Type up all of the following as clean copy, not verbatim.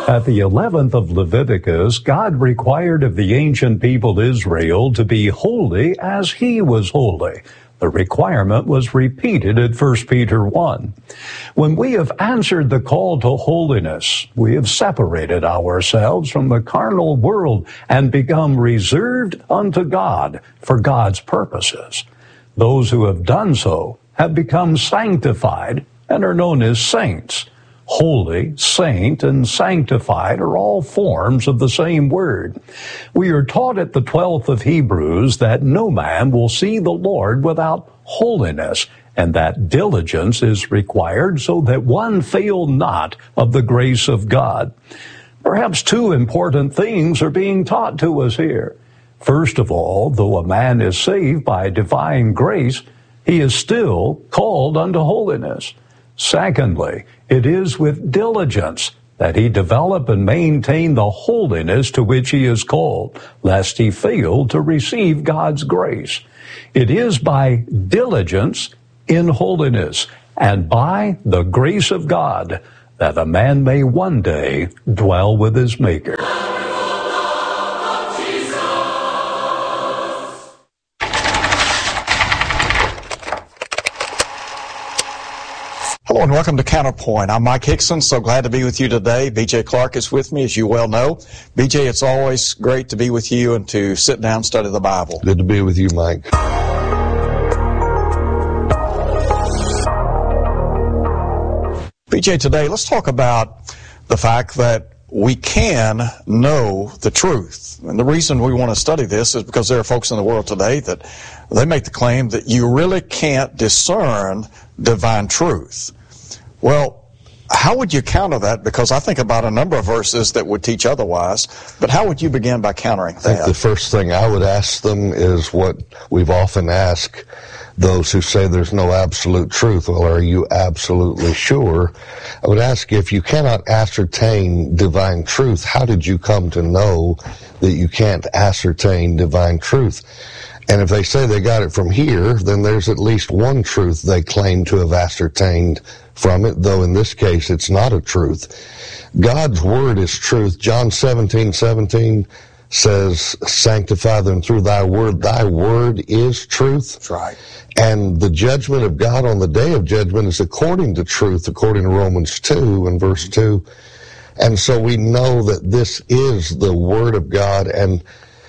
At the 11th of Leviticus, God required of the ancient people Israel to be holy as he was holy. The requirement was repeated at 1 Peter 1. When we have answered the call to holiness, we have separated ourselves from the carnal world and become reserved unto God for God's purposes. Those who have done so have become sanctified and are known as saints. Holy, saint, and sanctified are all forms of the same word. We are taught at the 12th of Hebrews that no man will see the Lord without holiness, and that diligence is required so that one fail not of the grace of God. Perhaps two important things are being taught to us here. First of all, though a man is saved by divine grace, he is still called unto holiness. Secondly, it is with diligence that he develop and maintain the holiness to which he is called, lest he fail to receive God's grace. It is by diligence in holiness and by the grace of God that a man may one day dwell with his Maker. Hello and welcome to Counterpoint. I'm Mike Hickson. So glad to be with you today. B.J. Clark is with me, as you well know. B.J., it's always great to be with you and to sit down and study the Bible. Good to be with you, Mike. B.J., today let's talk about the fact that we can know the truth. And the reason we want to study this is because there are folks in the world today that they make the claim that you really can't discern divine truth. Well, how would you counter that? Because I think about a number of verses that would teach otherwise, but how would you begin by countering that? I think the first thing I would ask them is what we've often asked those who say there's no absolute truth. Well, are you absolutely sure? I would ask, if you cannot ascertain divine truth, how did you come to know that you can't ascertain divine truth? And if they say they got it from here, then there's at least one truth they claim to have ascertained from it, though in this case it's not a truth. God's word is truth. John 17:17 says, sanctify them through thy word. Thy word is truth. That's right. And the judgment of God on the day of judgment is according to truth, according to Romans 2 and verse 2. And so we know that this is the word of God. And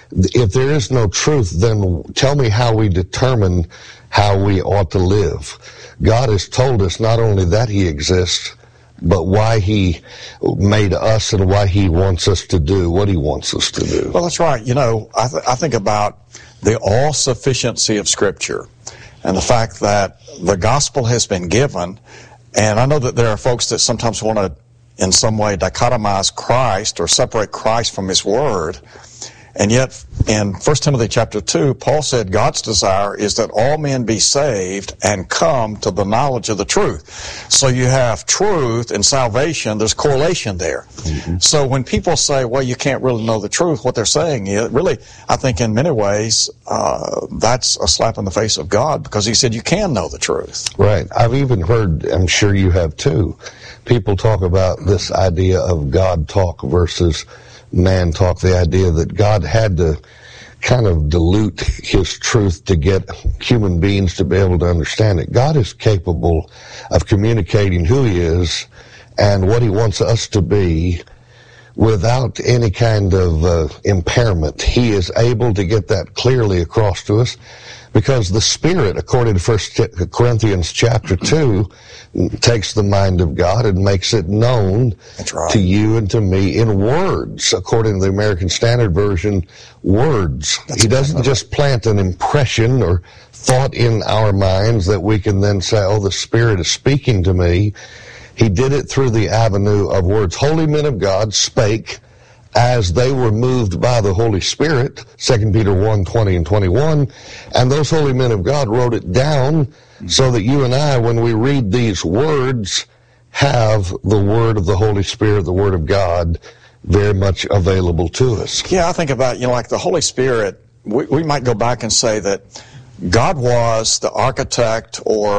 if there is no truth, then tell me how we determine how we ought to live. God has told us not only that he exists, but why he made us and why he wants us to do what he wants us to do. Well, that's right. You know, I think about the all-sufficiency of Scripture and the fact that the gospel has been given. And I know that there are folks that sometimes want to, in some way, dichotomize Christ or separate Christ from his word. And yet, in 1 Timothy chapter 2, Paul said God's desire is that all men be saved and come to the knowledge of the truth. So you have truth and salvation, there's correlation there. Mm-hmm. So when people say, well, you can't really know the truth, what they're saying is, really, I think in many ways, that's a slap in the face of God, because he said you can know the truth. Right. I've even heard, I'm sure you have too, people talk about this idea of God talk versus man talk, the idea that God had to kind of dilute his truth to get human beings to be able to understand it. God is capable of communicating who he is and what he wants us to be without any kind of impairment. He is able to get that clearly across to us, because the Spirit, according to 1 Corinthians chapter 2, takes the mind of God and makes it known to you and to me in words, according to the American Standard Version, words. He doesn't just plant an impression or thought in our minds that we can then say, oh, the Spirit is speaking to me. He did it through the avenue of words. Holy men of God spake as they were moved by the Holy Spirit, 2 Peter 1:20 and 21, and those holy men of God wrote it down so that you and I, when we read these words, have the word of the Holy Spirit, the word of God, very much available to us. Yeah, I think about, like the Holy Spirit, we might go back and say that God was the architect or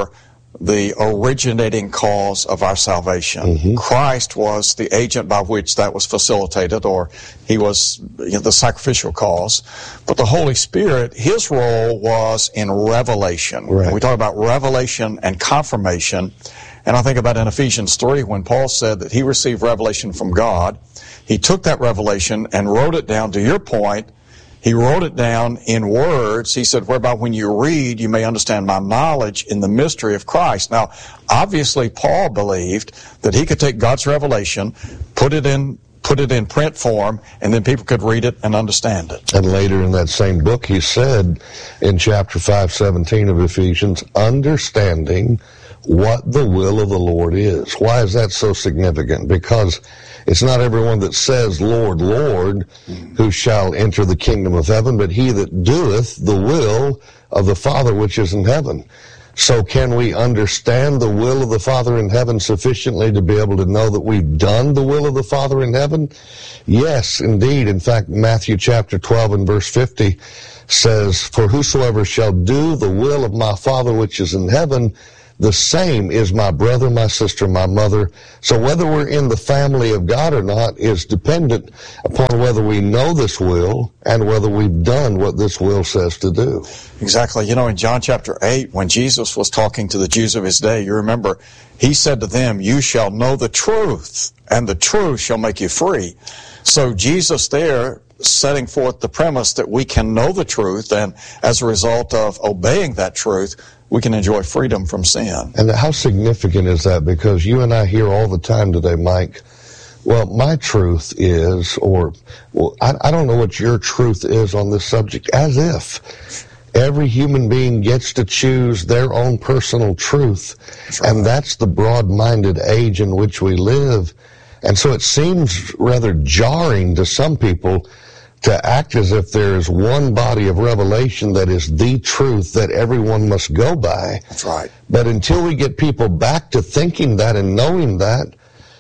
the originating cause of our salvation. Mm-hmm. Christ was the agent by which that was facilitated, or he was the sacrificial cause. But the Holy Spirit, his role was in revelation. Right. And we talk about revelation and confirmation. And I think about in Ephesians 3 when Paul said that he received revelation from God. He took that revelation and wrote it down. To your point, he wrote it down in words. He said, whereby when you read, you may understand my knowledge in the mystery of Christ. Now, obviously, Paul believed that he could take God's revelation, put it in print form, and then people could read it and understand it. And later in that same book, he said in chapter 5:17 of Ephesians, understanding what the will of the Lord is. Why is that so significant? Because it's not everyone that says, Lord, Lord, who shall enter the kingdom of heaven, but he that doeth the will of the Father which is in heaven. So can we understand the will of the Father in heaven sufficiently to be able to know that we've done the will of the Father in heaven? Yes, indeed. In fact, Matthew chapter 12 and verse 50 says, for whosoever shall do the will of my Father which is in heaven, the same is my brother, my sister, my mother. So whether we're in the family of God or not is dependent upon whether we know this will and whether we've done what this will says to do. Exactly. In John chapter 8, when Jesus was talking to the Jews of his day, you remember, he said to them, you shall know the truth, and the truth shall make you free. So Jesus there setting forth the premise that we can know the truth, and as a result of obeying that truth, we can enjoy freedom from sin. And how significant is that? Because you and I hear all the time today, Mike, well, my truth is, or, well, I don't know what your truth is on this subject, as if every human being gets to choose their own personal truth. That's right. And that's the broad-minded age in which we live. And so it seems rather jarring to some people to act as if there is one body of revelation that is the truth that everyone must go by. That's right. But until we get people back to thinking that and knowing that,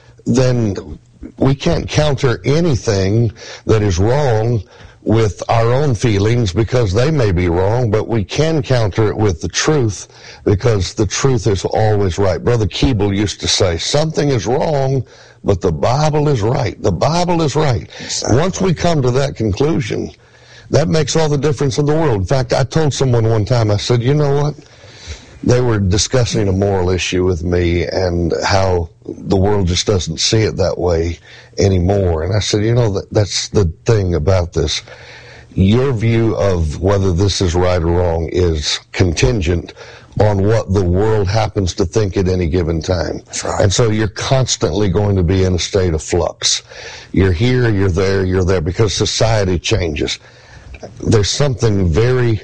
then we can't counter anything that is wrong with our own feelings because they may be wrong, but we can counter it with the truth because the truth is always right. Brother Keeble used to say, something is wrong, but the Bible is right. The Bible is right. Exactly. Once we come to that conclusion, that makes all the difference in the world. In fact, I told someone one time, I said, you know what? They were discussing a moral issue with me and how the world just doesn't see it that way anymore. And I said, that's the thing about this. Your view of whether this is right or wrong is contingent on what the world happens to think at any given time. That's right. And so you're constantly going to be in a state of flux. You're here, you're there, because society changes. There's something very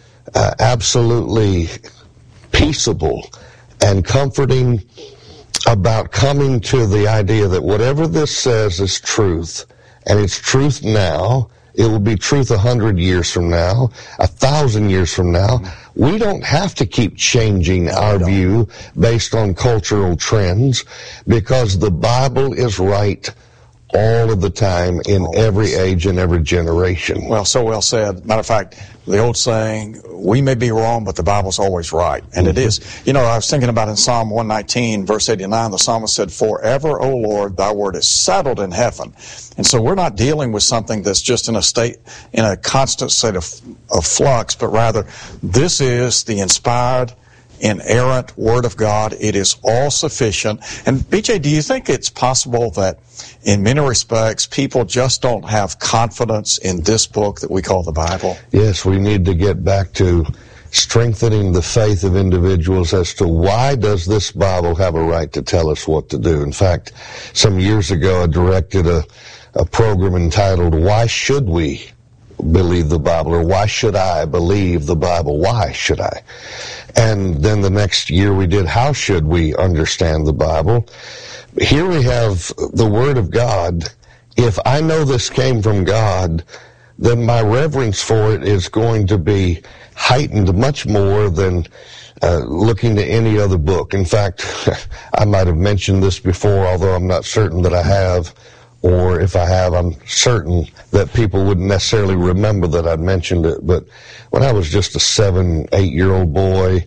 absolutely peaceable and comforting about coming to the idea that whatever this says is truth, and it's truth now, it will be truth 100 years from now, 1,000 years from now. We don't have to keep changing our view based on cultural trends because the Bible is right all of the time in every age and every generation. Well, so well said. Matter of fact, the old saying, we may be wrong, but the Bible's always right. And it is. I was thinking about in Psalm 119, verse 89, the psalmist said, forever, O Lord, thy word is settled in heaven. And so we're not dealing with something that's just in a constant state of flux, but rather this is the inspired, inerrant Word of God. It is all sufficient. And BJ, do you think it's possible that in many respects people just don't have confidence in this book that we call the Bible? Yes, we need to get back to strengthening the faith of individuals as to why does this Bible have a right to tell us what to do. In fact, some years ago I directed a program entitled, Why Should We Believe the Bible? Or Why Should I Believe the Bible? Why should I? And then the next year we did, How Should We Understand the Bible? Here we have the Word of God. If I know this came from God, then my reverence for it is going to be heightened much more than looking to any other book. In fact, I might have mentioned this before, although I'm not certain that I have, or if I have, I'm certain that people wouldn't necessarily remember that I'd mentioned it. But when I was just a 7-8-year-old boy,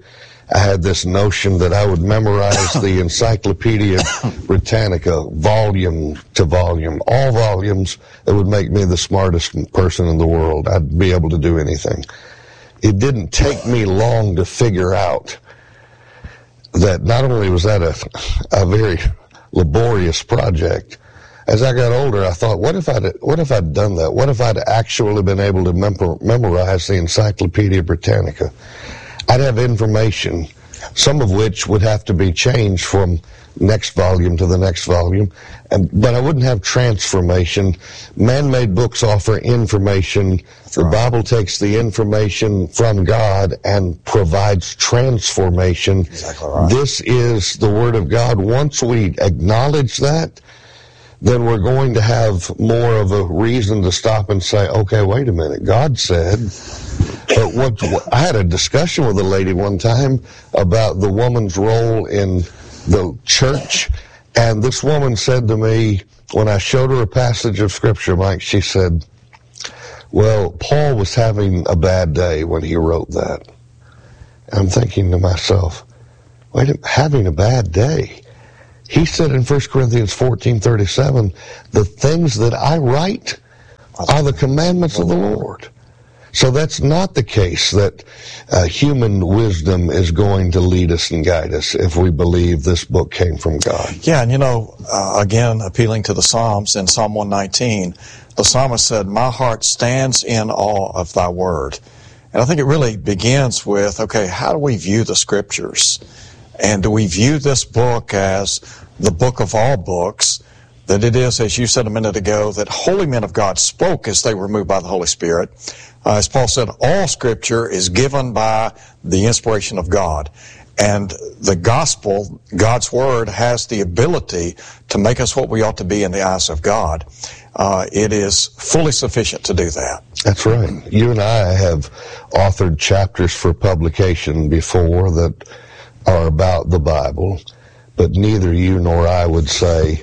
I had this notion that I would memorize the Encyclopedia Britannica volume to volume, all volumes that would make me the smartest person in the world. I'd be able to do anything. It didn't take me long to figure out that not only was that a very laborious project, as I got older, I thought, what if I'd done that? What if I'd actually been able to memorize the Encyclopedia Britannica? I'd have information, some of which would have to be changed from next volume to the next volume, but I wouldn't have transformation. Man-made books offer information. The Bible takes the information from God and provides transformation. Exactly right. This is the Word of God. Once we acknowledge that, then we're going to have more of a reason to stop and say, okay, wait a minute, God said. But I had a discussion with a lady one time about the woman's role in the church, and this woman said to me, when I showed her a passage of Scripture, Mike, she said, well, Paul was having a bad day when he wrote that. And I'm thinking to myself, wait, having a bad day? He said in 1 Corinthians 14:37, the things that I write are the commandments of the Lord. So that's not the case that human wisdom is going to lead us and guide us if we believe this book came from God. Yeah, and again, appealing to the Psalms, in Psalm 119, the psalmist said, my heart stands in awe of thy word. And I think it really begins with, okay, how do we view the Scriptures? And do we view this book as the book of all books, that it is, as you said a minute ago, that holy men of God spoke as they were moved by the Holy Spirit? As Paul said, all Scripture is given by the inspiration of God. And the gospel, God's Word, has the ability to make us what we ought to be in the eyes of God. It is fully sufficient to do that. That's right. You and I have authored chapters for publication before that are about the Bible, but neither you nor I would say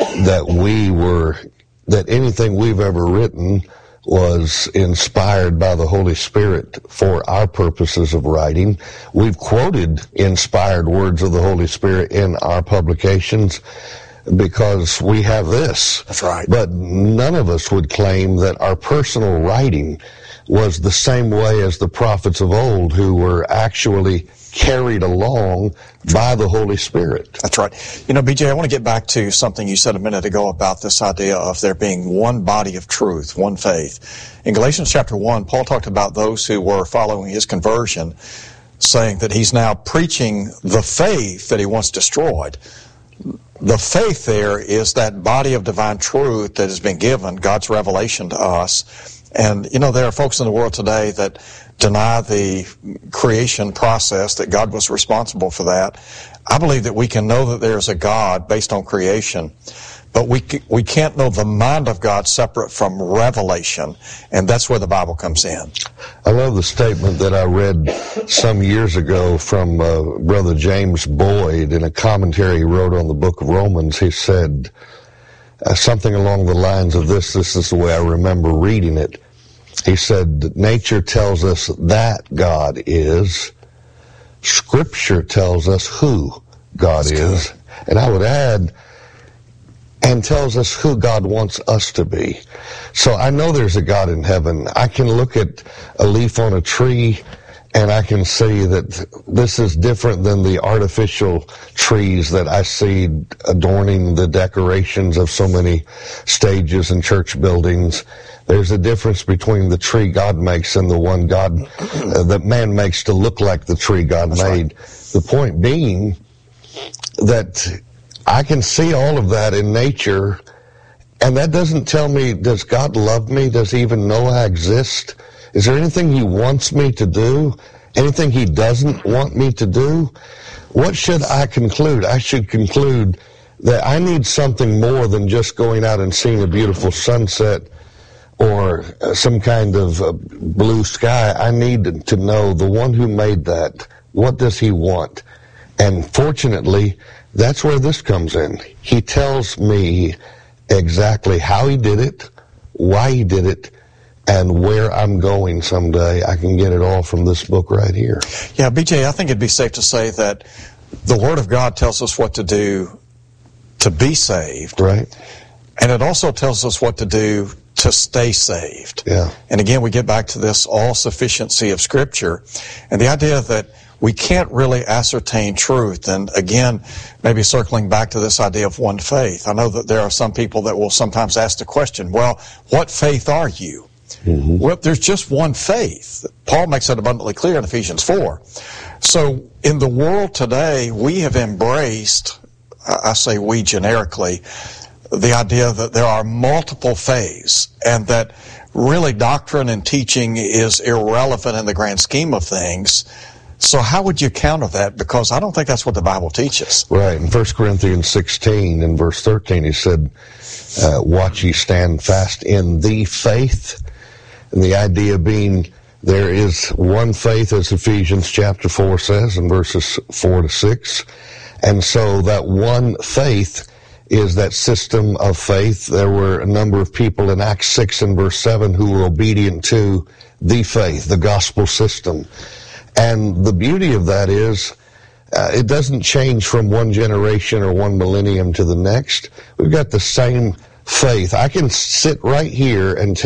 that anything we've ever written was inspired by the Holy Spirit for our purposes of writing. We've quoted inspired words of the Holy Spirit in our publications because we have this. That's right. But none of us would claim that our personal writing was the same way as the prophets of old, who were actually carried along by the Holy Spirit. That's right. BJ, I want to get back to something you said a minute ago about this idea of there being one body of truth, one faith. In Galatians chapter 1, Paul talked about those who were following his conversion, saying that he's now preaching the faith that he once destroyed. The faith there is that body of divine truth that has been given, God's revelation to us. And, there are folks in the world today that deny the creation process, that God was responsible for that. I believe that we can know that there's a God based on creation, but we can't know the mind of God separate from revelation, and that's where the Bible comes in. I love the statement that I read some years ago from Brother James Boyd in a commentary he wrote on the book of Romans. He said something along the lines of this is the way I remember reading it. He said, nature tells us that God is. Scripture tells us who God is. And I would add, and tells us who God wants us to be. So I know there's a God in heaven. I can look at a leaf on a tree and I can see that this is different than the artificial trees that I see adorning the decorations of so many stages and church buildings. There's a difference between the tree God makes and the one that man makes to look like the tree God made. Right. The point being that I can see all of that in nature, and that doesn't tell me, does God love me? Does he even know I exist? Is there anything he wants me to do? Anything he doesn't want me to do? What should I conclude? I should conclude that I need something more than just going out and seeing a beautiful sunset or some kind of blue sky. I need to know the one who made that. What does he want? And fortunately, that's where this comes in. He tells me exactly how he did it, why he did it, and where I'm going someday, I can get it all from this book right here. Yeah, BJ, I think it'd be safe to say that the Word of God tells us what to do to be saved. Right. And it also tells us what to do to stay saved. Yeah. And again, we get back to this all-sufficiency of Scripture and the idea that we can't really ascertain truth. And again, maybe circling back to this idea of one faith. I know that there are some people that will sometimes ask the question, well, what faith are you? Mm-hmm. Well, there's just one faith. Paul makes that abundantly clear in Ephesians 4. So in the world today, we have embraced, I say we generically, the idea that there are multiple faiths and that really doctrine and teaching is irrelevant in the grand scheme of things. So how would you counter that? Because I don't think that's what the Bible teaches. Right. In 1 Corinthians 16 and verse 13, he said, watch ye stand fast in the faith. And the idea being there is one faith, as Ephesians chapter 4 says in verses 4 to 6. And so that one faith is that system of faith. There were a number of people in Acts 6 and verse 7 who were obedient to the faith, the gospel system. And the beauty of that is it doesn't change from one generation or one millennium to the next. We've got the same faith. I can sit right here and tell